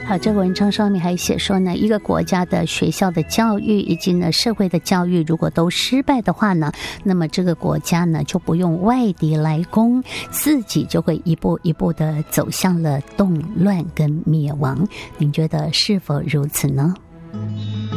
好，这个文章上面还写说呢，一个国家的学校的教育以及呢社会的教育如果都失败的话呢，那么这个国家呢就不用外敌来攻，自己就会一步一步的走向了动乱跟灭亡。您觉得是否如此呢？